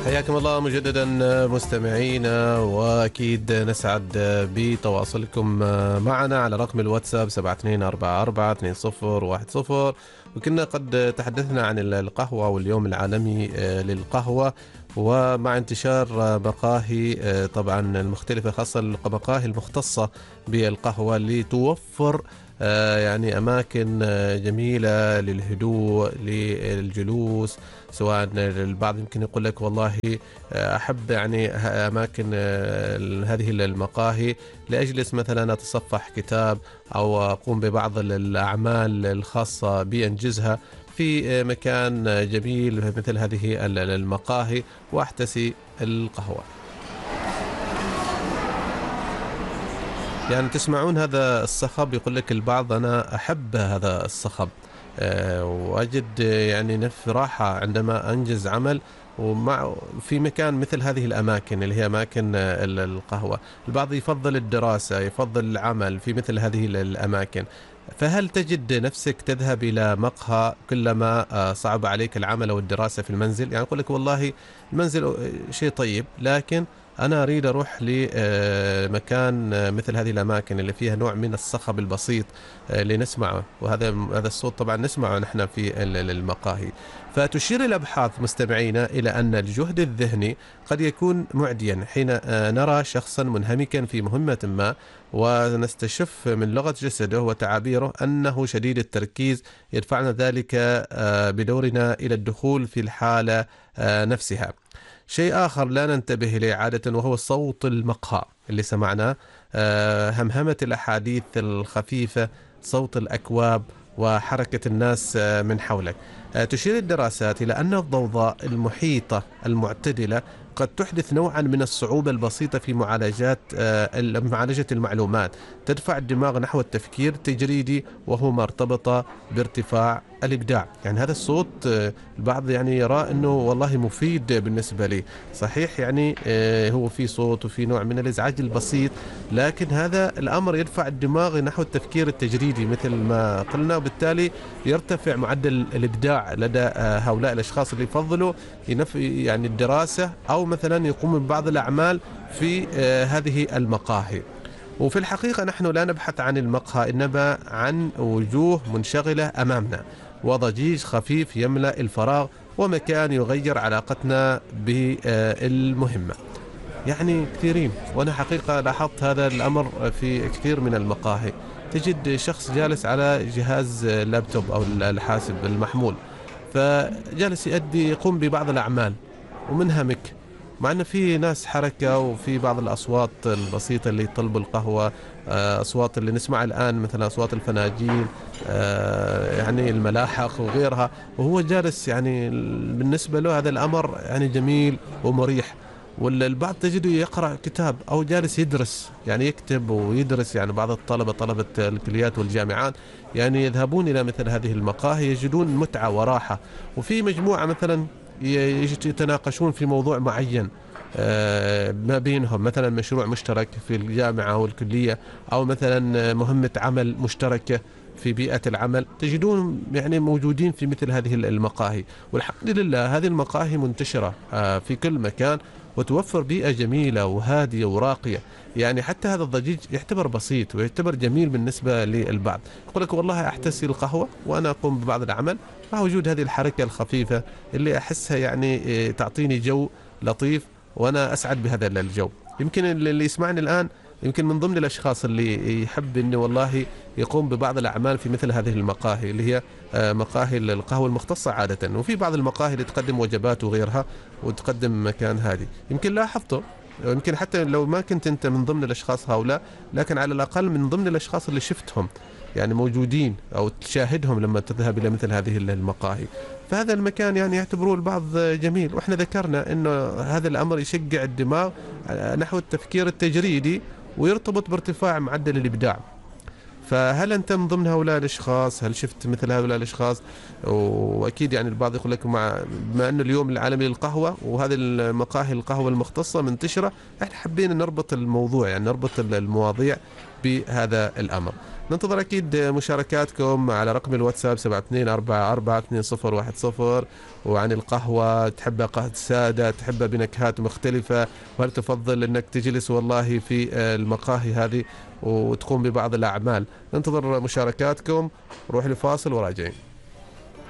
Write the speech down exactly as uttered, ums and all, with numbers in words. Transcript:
حياكم الله مجددا مستمعينا، وأكيد نسعد بتواصلكم معنا على رقم الواتساب سبعة اثنين أربعة أربعة اثنين صفر واحد صفر. وكنا قد تحدثنا عن القهوة واليوم العالمي للقهوة، ومع انتشار مقاهي طبعا المختلفة، خاصة المقاهي المختصة بالقهوة اللي توفر يعني أماكن جميلة للهدوء للجلوس. سواء البعض يمكن يقول لك والله أحب يعني أماكن هذه المقاهي لأجلس مثلا أتصفح كتاب أو أقوم ببعض الأعمال الخاصة بأنجزها في مكان جميل مثل هذه المقاهي وأحتسي القهوة. يعني تسمعون هذا الصخب، يقول لك البعض أنا أحب هذا الصخب وأجد يعني نفس راحة عندما أنجز عمل ومع في مكان مثل هذه الأماكن اللي هي أماكن القهوة. البعض يفضل الدراسة، يفضل العمل في مثل هذه الأماكن. فهل تجد نفسك تذهب إلى مقهى كلما صعب عليك العمل أو الدراسة في المنزل؟ يعني أقول لك والله المنزل شيء طيب، لكن أنا أريد أروح لمكان مثل هذه الأماكن اللي فيها نوع من الصخب البسيط اللي نسمعه، وهذا هذا الصوت طبعا نسمعه نحن في المقاهي. فتشير الأبحاث مستمعينا إلى أن الجهد الذهني قد يكون معديا حين نرى شخصا منهمكا في مهمة ما، ونستشف من لغة جسده وتعابيره أنه شديد التركيز، يدفعنا ذلك بدورنا إلى الدخول في الحالة نفسها. شيء آخر لا ننتبه إليه عادة وهو صوت المقهى اللي سمعناه، همهمة الأحاديث الخفيفة، صوت الأكواب وحركة الناس من حولك. تشير الدراسات إلى أن الضوضاء المحيطة المعتدلة قد تحدث نوعا من الصعوبة البسيطة في معالجات معالجة المعلومات، تدفع الدماغ نحو التفكير التجريدي وهو مرتبط بارتفاع الإبداع. يعني هذا الصوت البعض يعني يرى أنه والله مفيد بالنسبة لي، صحيح يعني هو في صوت وفي نوع من الإزعاج البسيط، لكن هذا الأمر يدفع الدماغ نحو التفكير التجريدي مثل ما قلنا، وبالتالي يرتفع معدل الإبداع لدى هؤلاء الأشخاص اللي يفضلوا يعني الدراسة أو مثلا يقوم ببعض الأعمال في هذه المقاهي. وفي الحقيقة نحن لا نبحث عن المقهى، إنما عن وجوه منشغلة أمامنا وضجيج خفيف يملأ الفراغ ومكان يغير علاقتنا بالمهمة. يعني كثيرين، وأنا حقيقة لاحظت هذا الأمر في كثير من المقاهي، تجد شخص جالس على جهاز لابتوب أو الحاسب المحمول، فجالس يؤدي يقوم ببعض الأعمال ومنهمك، مع أن في ناس حركة وفي بعض الأصوات البسيطة اللي يطلبوا القهوة، أصوات اللي نسمع الآن مثل أصوات الفناجين، يعني الملاحق وغيرها، وهو جالس يعني بالنسبة له هذا الأمر يعني جميل ومريح. والبعض تجده يقرأ كتاب أو جالس يدرس، يعني يكتب ويدرس. يعني بعض الطلبة طلبة الكليات والجامعات يعني يذهبون إلى مثل هذه المقاهي يجدون متعة وراحة. وفي مجموعة مثلا يتناقشون في موضوع معين ما بينهم، مثلا مشروع مشترك في الجامعة والكلية، أو مثلا مهمة عمل مشتركة في بيئة العمل، تجدون يعني موجودين في مثل هذه المقاهي. والحمد لله هذه المقاهي منتشرة في كل مكان وتوفر بيئة جميلة وهادية وراقية. يعني حتى هذا الضجيج يعتبر بسيط ويعتبر جميل بالنسبة للبعض. يقول لك والله أحتسي القهوة وأنا أقوم ببعض العمل مع وجود هذه الحركة الخفيفة اللي أحسها يعني تعطيني جو لطيف وأنا أسعد بهذا الجو. يمكن اللي يسمعني الآن يمكن من ضمن الأشخاص اللي يحب أنه والله يقوم ببعض الأعمال في مثل هذه المقاهي اللي هي مقاهي القهوة المختصة عادة. وفي بعض المقاهي اللي تقدم وجبات وغيرها وتقدم مكان هادي. يمكن لاحظته، يمكن حتى لو ما كنت أنت من ضمن الأشخاص هؤلاء، لكن على الأقل من ضمن الأشخاص اللي شفتهم يعني موجودين أو تشاهدهم لما تذهب إلى مثل هذه المقاهي. فهذا المكان يعني يعتبروه البعض جميل، وإحنا ذكرنا أنه هذا الأمر يشجع الدماغ نحو التفكير التجريدي ويرتبط بارتفاع معدل الإبداع. فهل أنت من ضمن هؤلاء الأشخاص؟ هل شفت مثل هؤلاء الأشخاص؟ وأكيد يعني البعض يقول لك مع بما أنه اليوم العالمي للقهوة وهذه المقاهي القهوة المختصة منتشرة، احنا حابين نربط الموضوع، يعني نربط المواضيع بهذا الأمر. ننتظر أكيد مشاركاتكم على رقم الواتساب سبعة اثنين أربعة أربعة اثنين صفر واحد صفر. وعن القهوة، تحبها قهوة سادة، تحبها بنكهات مختلفة، وهل تفضل أنك تجلس والله في المقاهي هذه وتقوم ببعض الأعمال؟ ننتظر مشاركاتكم. روح لفاصل وراجعين.